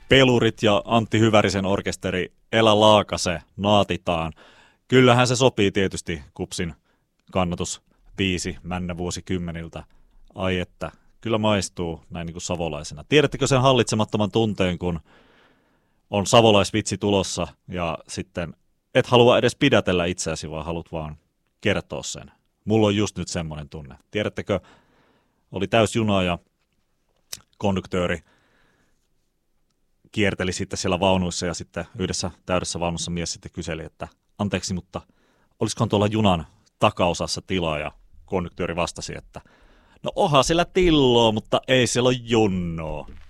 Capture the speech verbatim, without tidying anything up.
pelurit ja Antti Hyvärisen orkesteri Elä Laakase naatitaan. Kyllähän se sopii tietysti Kupsin kannatusbiisi männä vuosikymmeniltä. Ai että, kyllä maistuu näin niin kuin savolaisena. Tiedättekö sen hallitsemattoman tunteen, kun on savolaisvitsi tulossa ja sitten et halua edes pidätellä itseäsi, vaan haluat vaan kertoa sen. Mulla on just nyt semmoinen tunne. Tiedättekö, oli täys juna ja konduktööri kierteli sitten siellä vaunuissa ja sitten yhdessä täydessä vaunussa mies sitten kyseli, että anteeksi, mutta olisikohan tuolla junan takaosassa tilaa, ja konduktööri vastasi, että no oha siellä tilloa, mutta ei siellä ole junnoa.